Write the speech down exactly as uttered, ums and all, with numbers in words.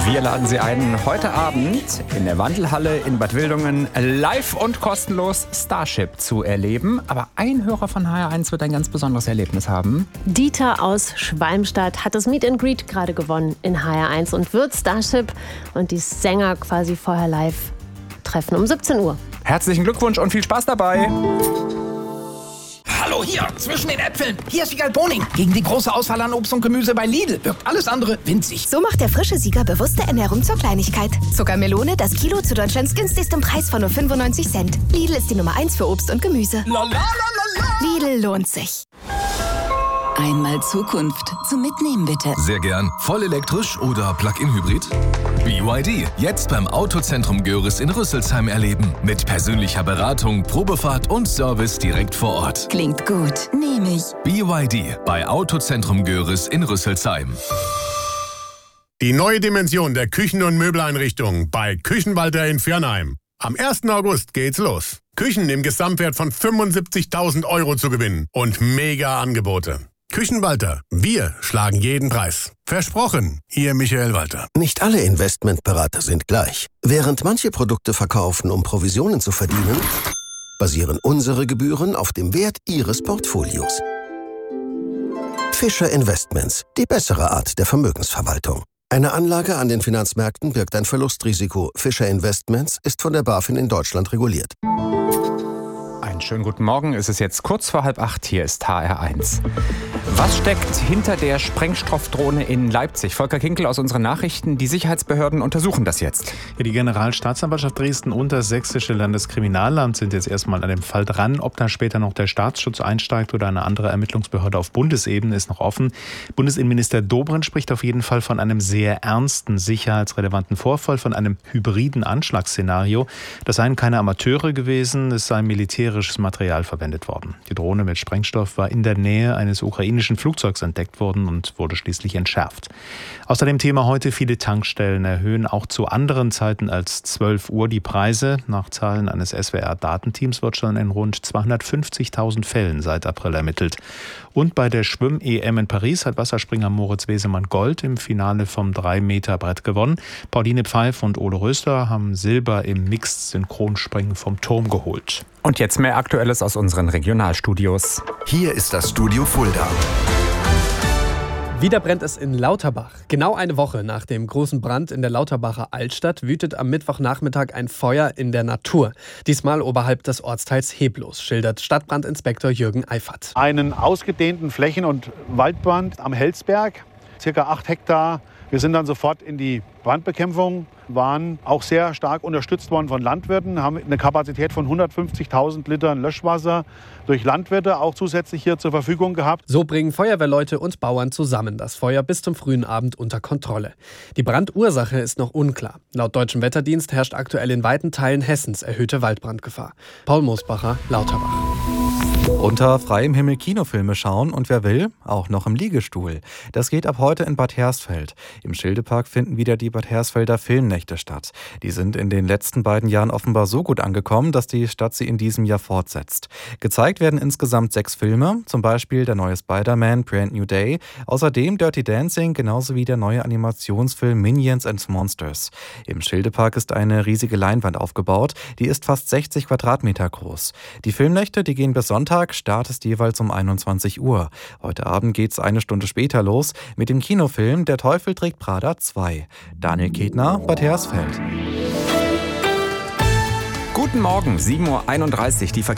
Wir laden Sie ein, heute Abend in der Wandelhalle in Bad Wildungen live und kostenlos Starship zu erleben. Aber ein Hörer von H R eins wird ein ganz besonderes Erlebnis haben. Dieter aus Schwalmstadt hat das Meet and Greet gerade gewonnen in H R eins und wird Starship und die Sänger quasi vorher live treffen um siebzehn Uhr. Herzlichen Glückwunsch und viel Spaß dabei. Hallo hier, zwischen den Äpfeln. Hier ist Wiegald Boning. Gegen die große Auswahl an Obst und Gemüse bei Lidl wirkt alles andere winzig. So macht der frische Sieger bewusste Ernährung zur Kleinigkeit. Zuckermelone, das Kilo zu Deutschlands günstigsten Preis von nur fünfundneunzig Cent. Lidl ist die Nummer eins für Obst und Gemüse. La, la, la, la, la. Lidl lohnt sich. Einmal Zukunft zum Mitnehmen, bitte. Sehr gern. Voll elektrisch oder Plug-in-Hybrid? B Y D. Jetzt beim Autozentrum Görres in Rüsselsheim erleben. Mit persönlicher Beratung, Probefahrt und Service direkt vor Ort. Klingt gut. Nehme ich. B Y D. Bei Autozentrum Görres in Rüsselsheim. Die neue Dimension der Küchen- und Möbeleinrichtungen bei Küchenwalter in Viernheim. Am ersten August geht's los. Küchen im Gesamtwert von fünfundsiebzigtausend Euro zu gewinnen und mega Angebote. Küchenwalter, wir schlagen jeden Preis. Versprochen, Ihr Michael Walter. Nicht alle Investmentberater sind gleich. Während manche Produkte verkaufen, um Provisionen zu verdienen, basieren unsere Gebühren auf dem Wert Ihres Portfolios. Fischer Investments, die bessere Art der Vermögensverwaltung. Eine Anlage an den Finanzmärkten birgt ein Verlustrisiko. Fischer Investments ist von der BaFin in Deutschland reguliert. Einen schönen guten Morgen. Es ist jetzt kurz vor halb acht. Hier ist H R eins. Was steckt hinter der Sprengstoffdrohne in Leipzig? Volker Kinkel aus unseren Nachrichten. Die Sicherheitsbehörden untersuchen das jetzt. Ja, die Generalstaatsanwaltschaft Dresden und das Sächsische Landeskriminalamt sind jetzt erstmal an dem Fall dran. Ob da später noch der Staatsschutz einsteigt oder eine andere Ermittlungsbehörde auf Bundesebene, ist noch offen. Bundesinnenminister Dobrindt spricht auf jeden Fall von einem sehr ernsten, sicherheitsrelevanten Vorfall, von einem hybriden Anschlagsszenario. Das seien keine Amateure gewesen, es sei militärisches Material verwendet worden. Die Drohne mit Sprengstoff war in der Nähe eines ukrainischen Flugzeugs entdeckt worden und wurde schließlich entschärft. Außerdem Thema heute: viele Tankstellen erhöhen auch zu anderen Zeiten als zwölf Uhr die Preise. Nach Zahlen eines S W R-Datenteams wird schon in rund zweihundertfünfzigtausend Fällen seit April ermittelt. Und bei der Schwimm-E M in Paris hat Wasserspringer Moritz Wesemann Gold im Finale vom drei Meter Brett gewonnen. Pauline Pfeif und Ole Röster haben Silber im Mixed-Synchronspringen vom Turm geholt. Und jetzt mehr Aktuelles aus unseren Regionalstudios. Hier ist das Studio Fulda. Wieder brennt es in Lauterbach. Genau eine Woche nach dem großen Brand in der Lauterbacher Altstadt wütet am Mittwochnachmittag ein Feuer in der Natur. Diesmal oberhalb des Ortsteils Heblos, schildert Stadtbrandinspektor Jürgen Eifert. Einen ausgedehnten Flächen- und Waldbrand am Helsberg, circa acht Hektar. Wir sind dann sofort in die Brandbekämpfung, waren auch sehr stark unterstützt worden von Landwirten, haben eine Kapazität von hundertfünfzigtausend Litern Löschwasser durch Landwirte auch zusätzlich hier zur Verfügung gehabt. So bringen Feuerwehrleute und Bauern zusammen das Feuer bis zum frühen Abend unter Kontrolle. Die Brandursache ist noch unklar. Laut Deutschem Wetterdienst herrscht aktuell in weiten Teilen Hessens erhöhte Waldbrandgefahr. Paul Moosbacher, Lauterbach. Unter freiem Himmel Kinofilme schauen und wer will, auch noch im Liegestuhl. Das geht ab heute in Bad Hersfeld. Im Schildepark finden wieder die Bad Hersfelder Filmnächte statt. Die sind in den letzten beiden Jahren offenbar so gut angekommen, dass die Stadt sie in diesem Jahr fortsetzt. Gezeigt werden insgesamt sechs Filme, zum Beispiel der neue Spider-Man, Brand New Day, außerdem Dirty Dancing, genauso wie der neue Animationsfilm Minions and Monsters. Im Schildepark ist eine riesige Leinwand aufgebaut, die ist fast sechzig Quadratmeter groß. Die Filmnächte, die gehen bis Sonntag, Start ist jeweils um einundzwanzig Uhr. Heute Abend geht's eine Stunde später los mit dem Kinofilm Der Teufel trägt Prada zwei. Daniel Ketner, Bad Hersfeld. Guten Morgen, sieben Uhr einunddreißig. Die